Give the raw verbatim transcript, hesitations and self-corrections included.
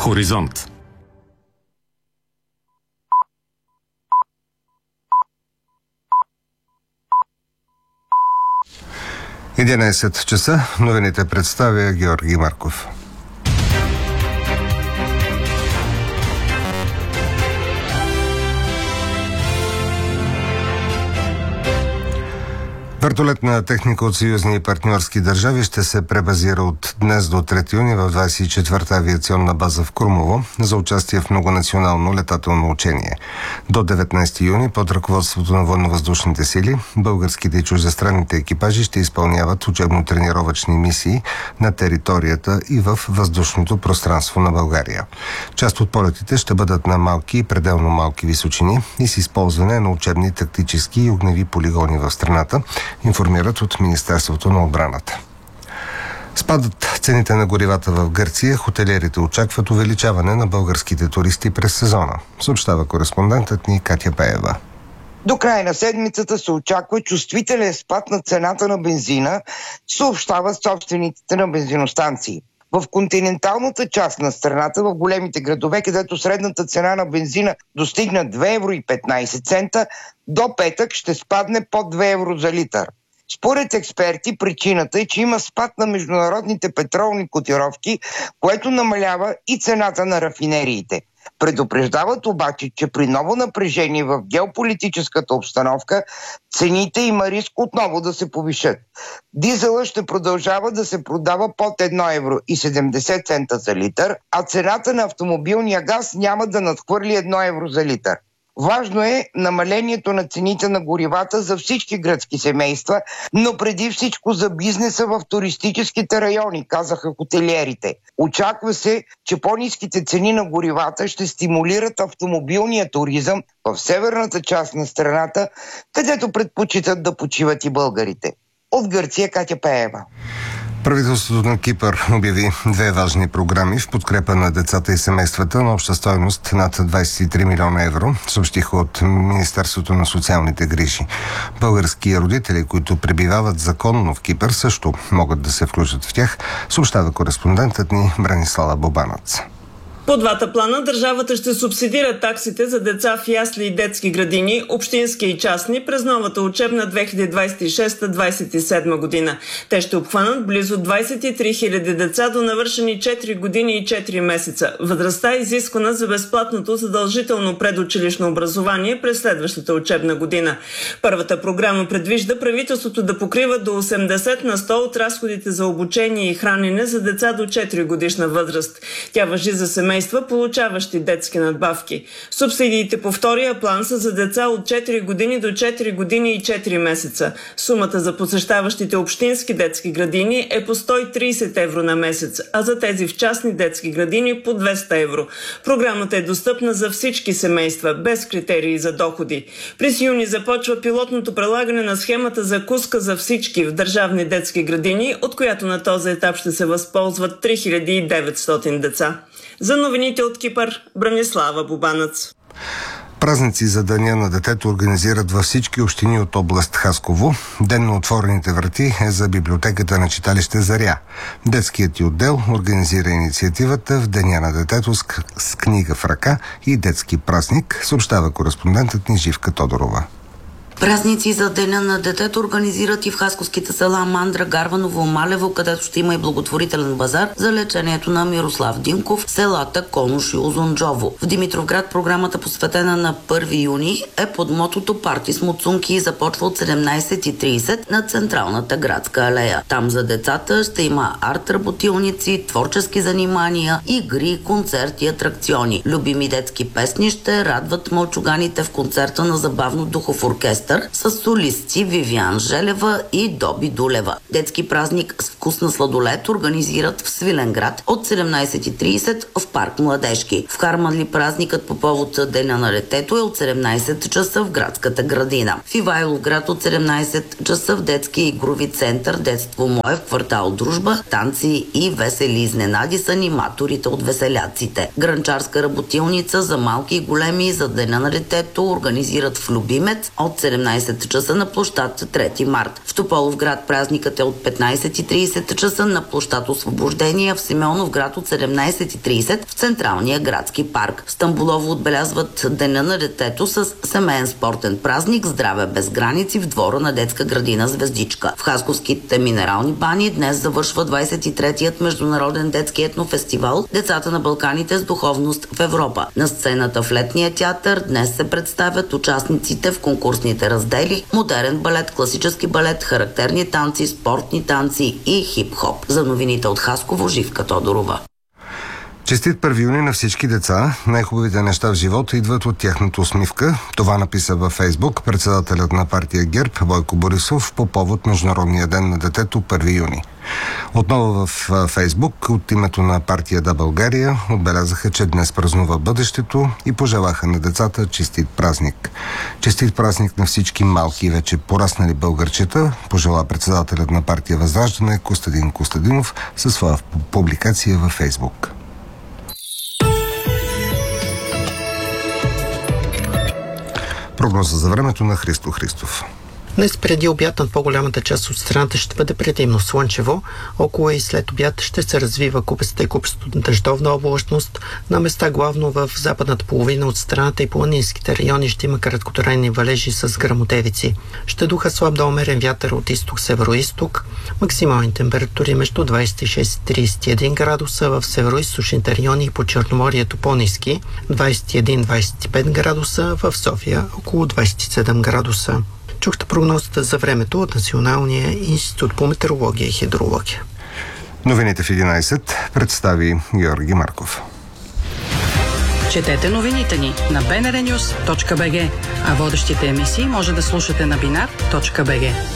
Хоризонт. единайсет часа. Новините представя Георги Марков. Вертолетна техника от съюзни и партньорски държави ще се пребазира от днес до трети юни в двадесет и четвърта авиационна база в Крумово за участие в многонационално летателно учение. До деветнайсети юни под ръководството на военновъздушните сили българските и чуждестранните екипажи ще изпълняват учебно-тренировъчни мисии на територията и в въздушното пространство на България. Част от полетите ще бъдат на малки и пределно малки височини и с използване на учебни, тактически и огневи полигони в страната, информират от Министерството на отбраната. Спадат цените на горивата в Гърция. Хотелиерите очакват увеличаване на българските туристи през сезона, съобщава кореспондентът ни Катя Пеева. До края на седмицата се очаква чувствителен спад на цената на бензина, съобщават собствениците на бензиностанции. В континенталната част на страната, в големите градове, където средната цена на бензина достигна две евро и петнайсет цента, до петък ще спадне под две евро за литър. Според експерти, причината е, че има спад на международните петролни котировки, което намалява и цената на рафинериите. Предупреждават обаче, че при ново напрежение в геополитическата обстановка цените има риск отново да се повишат. Дизела ще продължава да се продава под едно евро и седемдесет цента за литър, а цената на автомобилния газ няма да надхвърли едно евро за литър. Важно е намалението на цените на горивата за всички гръцки семейства, но преди всичко за бизнеса в туристическите райони, казаха хотелиерите. Очаква се, че по-ниските цени на горивата ще стимулират автомобилния туризъм в северната част на страната, където предпочитат да почиват и българите. От Гърция, Катя Пеева. Правителството на Кипър обяви две важни програми в подкрепа на децата и семействата на обща стойност над двадесет и три милиона евро, съобщиха от Министерството на социалните грижи. Български родители, които пребивават законно в Кипър, също могат да се включат в тях, съобщава кореспондентът ни Бранислава Бобанац. По двата плана държавата ще субсидира таксите за деца в ясли и детски градини, общински и частни, през новата учебна две хиляди двадесет и шеста двадесет и седма година. Те ще обхванат близо двадесет и три хиляди деца до навършени четири години и четири месеца. Възрастта е изисквана за безплатното задължително предучилищно образование през следващата учебна година. Първата програма предвижда правителството да покрива до осемдесет на сто от разходите за обучение и хранене за деца до четири годишна възраст. Тя важи за семейства, получаващи детски надбавки. Субсидиите по втория план са за деца от четири години до четири години и четири месеца. Сумата за посещаващите общински детски градини е по сто и тридесет евро на месец, а за тези в частни детски градини по двеста евро. Програмата е достъпна за всички семейства, без критерии за доходи. През юни започва пилотното прилагане на схемата за куска за всички в държавни детски градини, от която на този етап ще се възползват три хиляди и деветстотин деца. За новините от Кипър, Бранислава Бобанац. Празници за Деня на детето организират във всички общини от област Хасково. Ден на отворените врати е за библиотеката на читалище Заря. Детският ти отдел организира инициативата в Деня на детето с книга в ръка и детски празник, съобщава кореспондентът ни Живка Тодорова. Празници за Деня на детето организират и в хасковските села Мандра, Гарваново, Малево, където ще има и благотворителен базар за лечението на Мирослав Димков, селата Конуш и Узунджово. В Димитровград програмата, посветена на първи юни, е под мотото "Парти с муцунки" и започва от седемнайсет и тридесет на централната градска алея. Там за децата ще има арт-работилници, творчески занимания, игри, концерти, атракциони. Любими детски песни ще радват мълчуганите в концерта на Забавно духов оркестър с солистци Вивиан Желева и Доби Дулева. Детски празник с вкусна сладолет организират в Свиленград от седемнайсет и тридесет в парк Младежки. В Харманли празникът по повод Деня на детето е от седемнайсет часа в градската градина. В Ивайловград от седемнайсет часа в детския игрови център Детство мое в квартал Дружба, танци и весели изненади с аниматорите от веселяците. Гранчарска работилница за малки и големи за Деня на детето организират в Любимец от седемнайсет седемнайсет часа на площад Трети март. В Тополовград празникът е от петнайсет и трийсет часа на площад Освобождение, а в Симеоновград от седемнайсет и трийсет в Централния градски парк. В Стамболово отбелязват Деня на детето с семейен спортен празник "Здраве без граници" в двора на детска градина "Звездичка". В Хасковските минерални бани днес завършва двайсет и третият международен детски етнофестивал "Децата на Балканите с духовност в Европа". На сцената в Летния театър днес се представят участниците в конкурсните раздели модерен балет, класически балет, характерни танци, спортни танци и хип-хоп. За новините от Хасково, Живка Тодорова. Честит първи юни на всички деца. Най-хубавите неща в живота идват от тяхната усмивка. Това написа във Фейсбук председателят на партия ГЕРБ Бойко Борисов по повод Международния ден на детето първи юни. Отново в Фейсбук от името на партия Да България отбелязаха, че днес празнува бъдещето и пожелаха на децата честит празник. Честит празник на всички малки и вече пораснали българчета, пожела председателят на партия Възраждане Костадин Костадинов със своя публикация във Фейсбук. Прогноза за времето на Христо Христов. Днес преди обяд над по-голямата част от страната ще бъде предимно слънчево. Около и след обяд ще се развива купеста и купесто дъждовна облачност. На места главно в западната половина от страната и планинските райони ще има краткотрайни валежи с гръмотевици. Ще духа слаб до умерен вятър от изток-североизток. Максимални температури между двайсет и шест и трийсет и един градуса, в североизточните райони и по Черноморието по-ниски двайсет и един до двайсет и пет градуса, в София около двайсет и седем градуса. Чухте прогнозата за времето от Националния институт по метеорология и хидрология. Новините в единайсет представи Георги Марков. Четете новините ни на би ен ар нюс точка би джи, а водещите емисии може да слушате на бинар точка би джи.